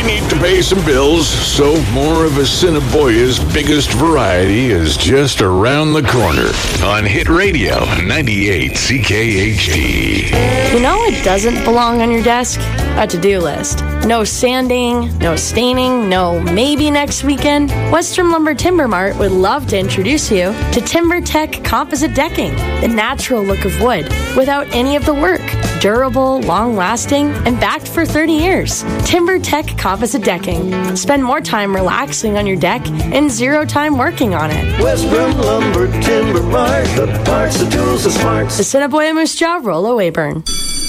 need to pay some bills, so more of Assiniboia's biggest variety is just around the corner on Hit Radio 98 CKHD. You know what doesn't belong on your desk? A to-do list. No sanding, no staining, no maybe next weekend. Western Lumber Timber Mart would love to introduce you to TimberTech Composite Decking, the natural look of wood without any of the work. Durable, long-lasting, and backed for 30 years. TimberTech Composite Decking. Spend more time relaxing on your deck and zero time working on it. Western Lumber Timber Mart, the parts, the tools, the smarts. Assiniboia Moose Jaw, Rollo Weyburn.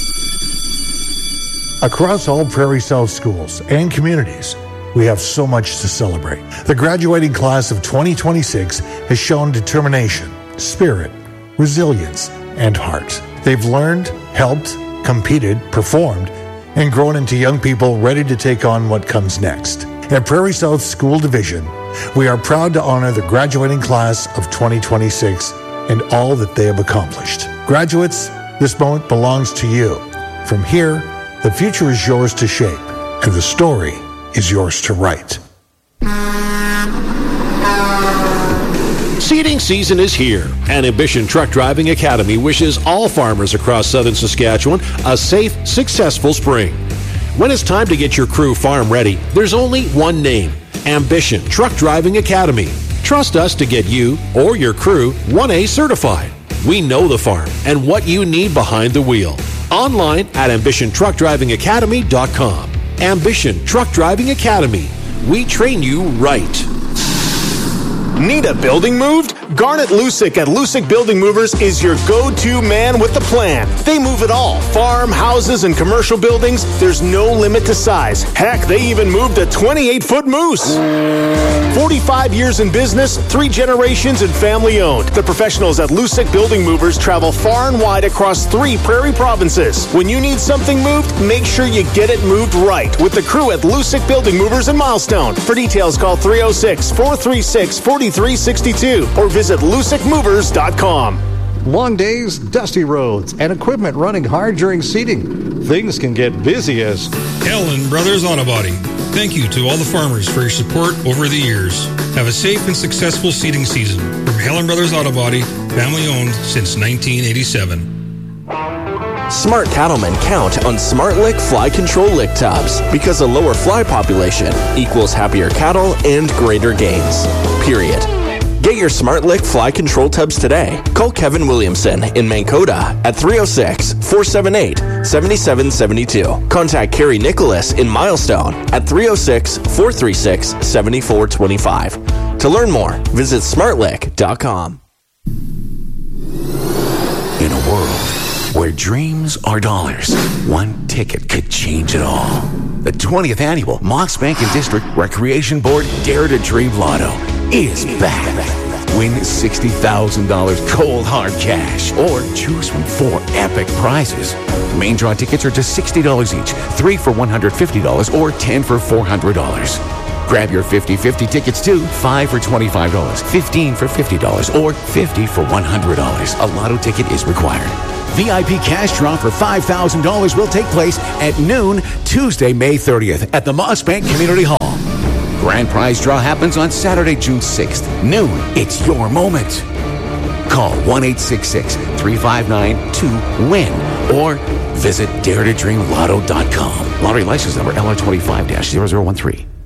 Across all Prairie South schools and communities, we have so much to celebrate. The graduating class of 2026 has shown determination, spirit, resilience, and heart. They've learned, helped, competed, performed, and grown into young people ready to take on what comes next. At Prairie South School Division, we are proud to honor the graduating class of 2026 and all that they have accomplished. Graduates, this moment belongs to you. From here, the future is yours to shape, and the story is yours to write. Seeding season is here, and Ambition Truck Driving Academy wishes all farmers across southern Saskatchewan a safe, successful spring. When it's time to get your crew farm ready, there's only one name: Ambition Truck Driving Academy. Trust us to get you or your crew 1A certified. We know the farm and what you need behind the wheel. Online at AmbitionTruckDrivingAcademy.com. Ambition Truck Driving Academy. We train you right. Need a building moved? Garnet Lusick at Lusick Building Movers is your go-to man with the plan. They move it all. Farm, houses, and commercial buildings. There's no limit to size. Heck, they even moved a 28-foot moose. 45 years in business, 3 generations, and family owned. The professionals at Lusick Building Movers travel far and wide across 3 prairie provinces. When you need something moved, make sure you get it moved right with the crew at Lusick Building Movers in Milestone. For details, call 306-436-4362 or visit LusickMovers.com. Long days, dusty roads, and equipment running hard during seeding. Things can get busy as Helen Brothers Auto Body. Thank you to all the farmers for your support over the years. Have a safe and successful seeding season. From Helen Brothers Auto Body, family owned since 1987. Smart cattlemen count on SmartLick Fly Control Lick Tubs because a lower fly population equals happier cattle and greater gains. Period. Get your SmartLick Fly Control Tubs today. Call Kevin Williamson in Mankota at 306-478-7772. Contact Carrie Nicholas in Milestone at 306-436-7425. To learn more, visit smartlick.com. In a world where dreams are dollars, one ticket could change it all. The 20th annual Mox Bank and District Recreation Board Dare to Dream Lotto is back. Win $60,000 cold hard cash or choose from 4 epic prizes. Main draw tickets are just $60 each, 3 for $150 or 10 for $400. Grab your 50-50 tickets too, 5 for $25, 15 for $50 or 50 for $100. A lotto ticket is required. VIP cash draw for $5,000 will take place at noon Tuesday, May 30th at the Moss Bank Community Hall. Grand prize draw happens on Saturday, June 6th. Noon. It's your moment. Call 1-866-359-2-WIN or visit daretodreamlotto.com. Lottery license number LR25-0013.